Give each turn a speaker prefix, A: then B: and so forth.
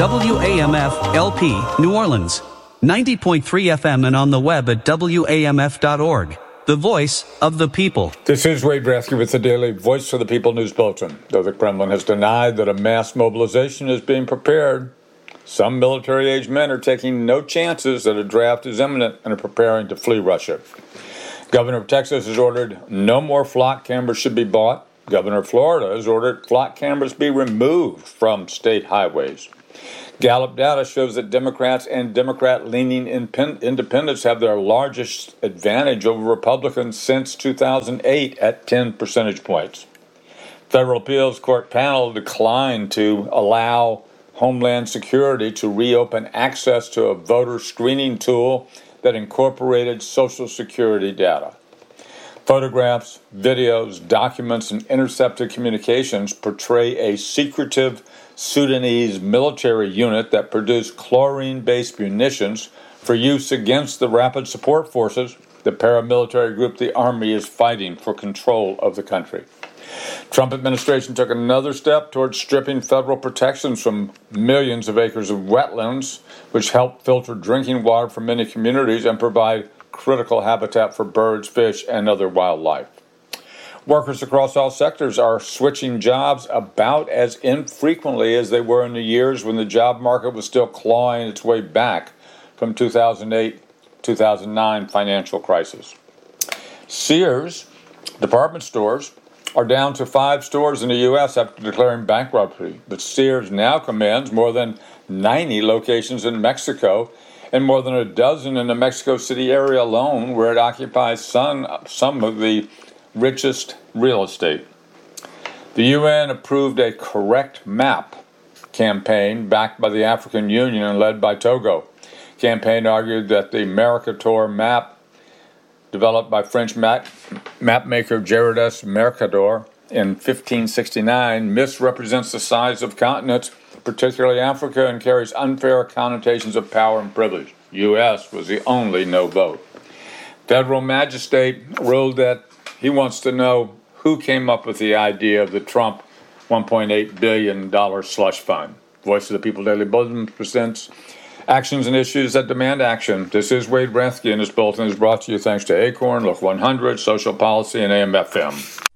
A: WAMF LP, New Orleans. 90.3 FM and on the web at WAMF.org. The voice of the people.
B: This is Wade Brathke with the Daily Voice of the People News Bulletin. Though the Kremlin has denied that a mass mobilization is being prepared, some military-aged men are taking no chances that a draft is imminent and are preparing to flee Russia. Governor of Texas has ordered no more flock cameras should be bought. Governor of Florida has ordered flock cameras be removed from state highways. Gallup data shows that Democrats and Democrat-leaning independents have their largest advantage over Republicans since 2008 at 10 percentage points. Federal appeals court panel declined to allow Homeland Security to reopen access to a voter screening tool that incorporated Social Security data. Photographs, videos, documents, and intercepted communications portray a secretive Sudanese military unit that produced chlorine-based munitions for use against the Rapid Support Forces, the paramilitary group the Army is fighting for control of the country. Trump administration took another step towards stripping federal protections from millions of acres of wetlands, which help filter drinking water for many communities and provide critical habitat for birds, fish, and other wildlife. Workers across all sectors are switching jobs about as infrequently as they were in the years when the job market was still clawing its way back from 2008-2009 financial crisis. Sears department stores are down to 5 stores in the U.S. after declaring bankruptcy, but Sears now commands more than 90 locations in Mexico and more than a dozen in the Mexico City area alone, where it occupies some of the richest real estate. The UN approved a Correct Map campaign backed by the African Union and led by Togo. The campaign argued that the Mercator map, developed by French mapmaker Gerardus Mercator in 1569, misrepresents the size of continents, particularly Africa, and carries unfair connotations of power and privilege. U.S. was the only no vote. Federal magistrate ruled that he wants to know who came up with the idea of the Trump $1.8 billion slush fund. Voice of the People Daily Bulletin presents actions and issues that demand action. This is Wade Brathke, and this bulletin is brought to you thanks to Acorn, Look 100, Social Policy, and AM/FM.